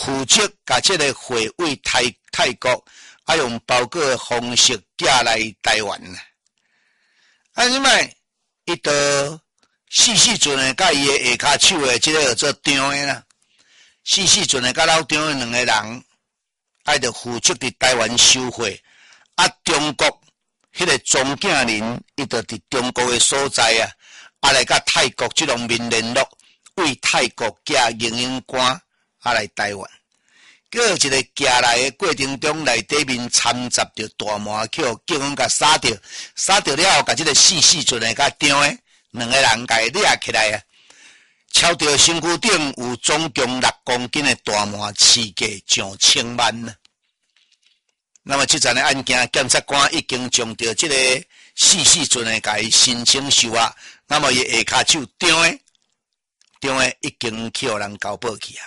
负责把这个货为泰国，用包裹的方式寄来台湾啦。即摆伊到四阵的甲伊的下骹手的这个做张的啦，四阵的甲老张的两个人，就负责伫台湾收货，中国迄个庄敬林，伊就伫中国的所在来甲泰国这方面联络，为泰国寄营养官来台湾。个一个寄来的过程中，内底面掺杂着大麻球，叫阮甲杀掉了后，甲这个四阵的甲张的两个人甲伊掠起来敲到身躯顶有总共6公斤的大麻，市价上千万呢。那么这阵的案件，检察官已经将到这个四阵的甲伊申请收押，那么伊下骹手张的已经去互人交保去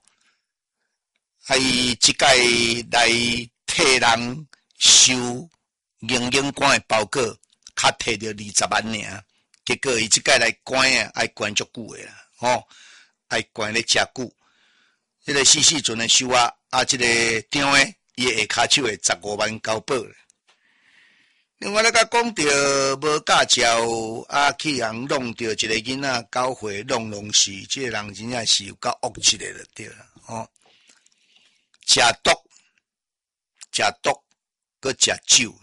伊即届来替人收营养官的包裹，较摕着20万尔，结果伊即届来关爱关足久的啦，爱关咧遮久。这个四阵的收押这个张的伊下骹手的15万交保。另外咧，甲讲着无驾照去人弄着一个囡仔9岁弄死，这个人真正是有够恶质的就对了食毒，搁食酒。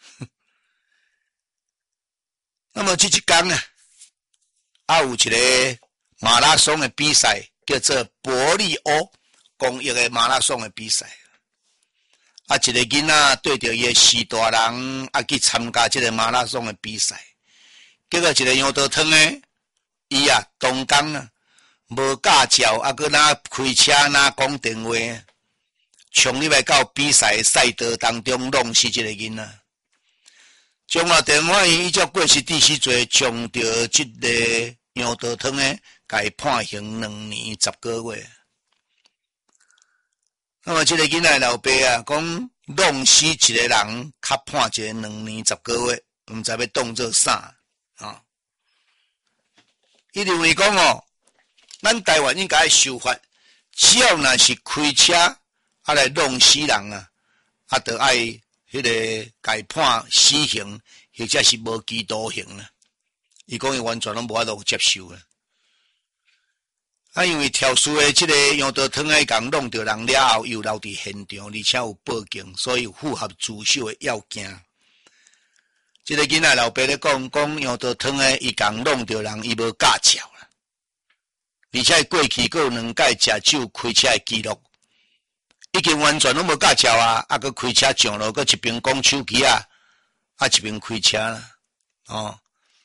那么这一天有一个马拉松的比赛，叫做伯利欧公益的马拉松的比赛。一个囡仔对着伊的4大人去参加这个马拉松的比赛，结果一个杨道汤的，伊当天无驾照搁哪开车哪讲电话。冲入来到比赛赛道当中弄死这个囡仔，中华电话伊照过失致死罪，将着这个杨道汤的，甲伊判刑2年10个月。那么这个囡仔老爸讲弄死一个人，较判一个2年10个月，毋知要当做啥伊认为讲咱台湾应该守法，只要若是开车。来弄死人就爱迄个改判死刑，或者是无期徒刑伊讲伊完全拢无法度接受因为跳输的这个杨道汤讲弄到人了后，又留伫现场，而且有报警，所以有符合自首的要件。这个囡仔老爸咧讲杨道汤伊讲弄到人，伊无驾照啦，而且过去还有2届食酒开车的记录。已经完全拢无驾照搁开车上路，搁一边讲手机一边开车啦，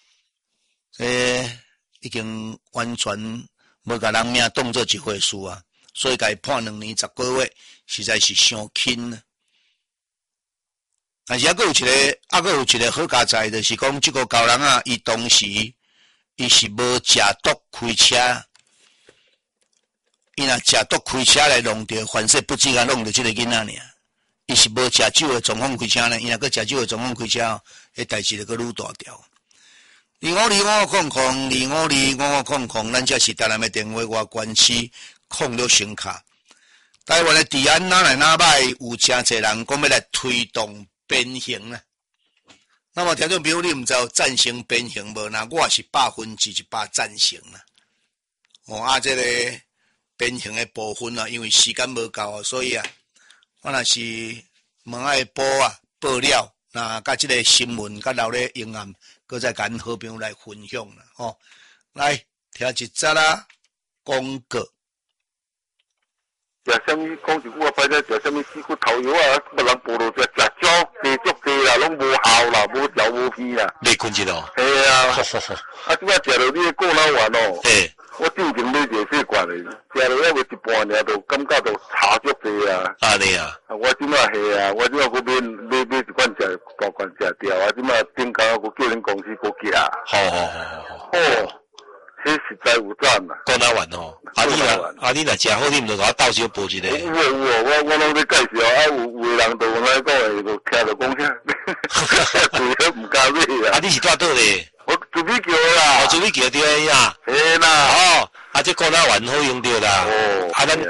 已经完全无甲人命当做一回事所以甲伊判2年10个月，实在是伤轻啦。但是搁有一个好加在，就是讲这个高人伊当时伊是无食毒开车。伊若食毒开车来弄着，反正不止弄着这个囡仔尔，伊是无食酒的状况开车呢。伊若搁食酒的状况开车，迄代志就搁愈大条。252500252500，咱这是台南的电话外关系控声卡。台湾的治安哪来哪歹，有真侪人讲要来推动鞭刑啦。那么听众朋友，你毋知有赞成鞭刑无？那我是100%赞成啦。这个。鞭刑的部分因为时间无够所以我若是问爱报了，那甲这个新闻甲留咧影案，搁再甲咱好朋友来分享啦来听一则广告。 食什么？讲一句话，摆咧食什么鸡骨头油别人报道食蕉，地足地啦，拢无效啦，无条无片啦。 你困一咯？ 系即摆食到你的过脑丸我最近买热血罐的，食了还未一半尔，就感觉就差足济你我即摆我即摆搁买一罐食大罐食掉即摆顶工我叫恁公司搁寄好。这实在有赞过脑丸你若食好，你毋就甲我斗小报一个？ 我拢咧介绍有人就来讲就听着讲啥，贵都毋敢买你是住倒咧？ 我准备叫啦， 准备叫对呀。 啦。 这过脑丸好用着啦。咱